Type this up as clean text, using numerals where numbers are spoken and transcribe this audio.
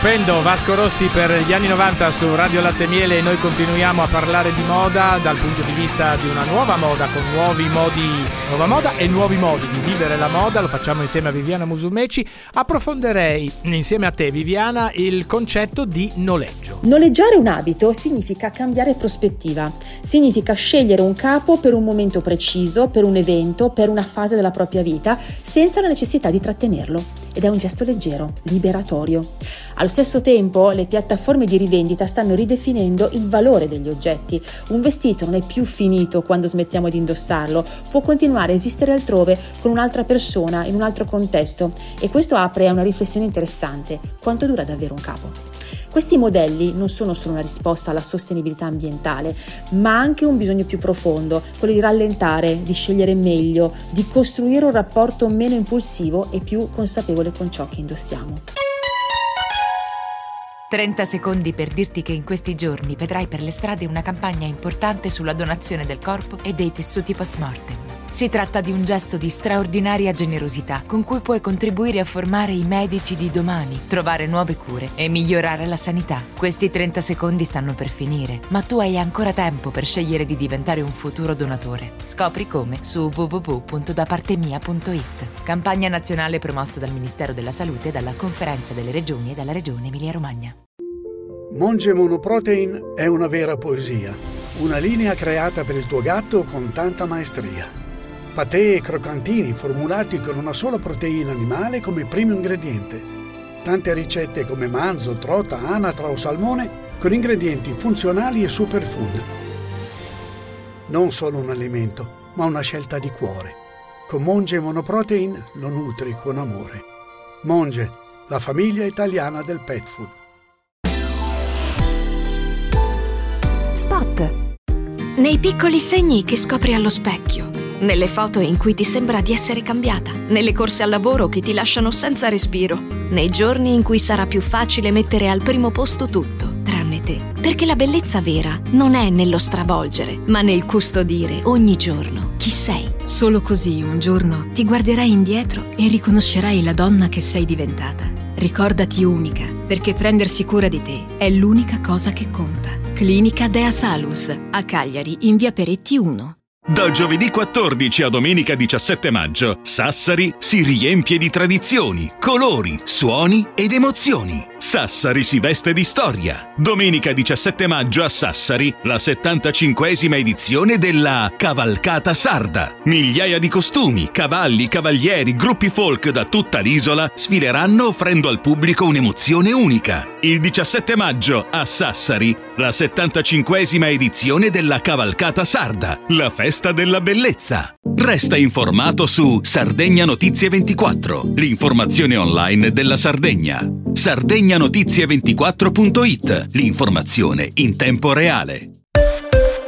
Stupendo, Vasco Rossi per gli anni 90 su Radio Latte e Miele, e noi continuiamo a parlare di moda dal punto di vista di una nuova moda, con nuovi modi, nuova moda e nuovi modi di vivere la moda. Lo facciamo insieme a Viviana Musumeci. Approfondirei insieme a te, Viviana, il concetto di noleggio. Noleggiare un abito significa cambiare prospettiva, significa scegliere un capo per un momento preciso, per un evento, per una fase della propria vita, senza la necessità di trattenerlo. Ed è un gesto leggero, liberatorio. Allo stesso tempo, le piattaforme di rivendita stanno ridefinendo il valore degli oggetti. Un vestito non è più finito quando smettiamo di indossarlo, può continuare a esistere altrove con un'altra persona, in un altro contesto. E questo apre a una riflessione interessante. Quanto dura davvero un capo? Questi modelli non sono solo una risposta alla sostenibilità ambientale, ma anche un bisogno più profondo, quello di rallentare, di scegliere meglio, di costruire un rapporto meno impulsivo e più consapevole con ciò che indossiamo. 30 secondi per dirti che in questi giorni vedrai per le strade una campagna importante sulla donazione del corpo e dei tessuti post-mortem. Si tratta di un gesto di straordinaria generosità con cui puoi contribuire a formare i medici di domani, trovare nuove cure e migliorare la sanità. Questi 30 secondi stanno per finire, ma tu hai ancora tempo per scegliere di diventare un futuro donatore. Scopri come su www.dapartemia.it. Campagna nazionale promossa dal Ministero della Salute, dalla Conferenza delle Regioni e dalla Regione Emilia-Romagna. Monge Monoprotein è una vera poesia, una linea creata per il tuo gatto con tanta maestria. Patè e croccantini formulati con una sola proteina animale come primo ingrediente. Tante ricette come manzo, trota, anatra o salmone con ingredienti funzionali e superfood. Non solo un alimento, ma una scelta di cuore. Con Monge Monoprotein lo nutri con amore. Monge, la famiglia italiana del pet food. Spot. Nei piccoli segni che scopri allo specchio, nelle foto in cui ti sembra di essere cambiata, nelle corse al lavoro che ti lasciano senza respiro, nei giorni in cui sarà più facile mettere al primo posto tutto, tranne te. Perché la bellezza vera non è nello stravolgere, ma nel custodire ogni giorno chi sei. Solo così un giorno ti guarderai indietro e riconoscerai la donna che sei diventata. Ricordati unica, perché prendersi cura di te è l'unica cosa che conta. Clinica Dea Salus, a Cagliari, in via Peretti 1. Da giovedì 14 a domenica 17 maggio, Sassari si riempie di tradizioni, colori, suoni ed emozioni. Sassari si veste di storia. Domenica 17 maggio a Sassari, la 75esima edizione della Cavalcata Sarda. Migliaia di costumi, cavalli, cavalieri, gruppi folk da tutta l'isola sfileranno offrendo al pubblico un'emozione unica. Il 17 maggio a Sassari, la 75esima edizione della Cavalcata Sarda, la festa della bellezza. Resta informato su Sardegna Notizie 24, l'informazione online della Sardegna. SardegnaNotizie24.it, l'informazione in tempo reale.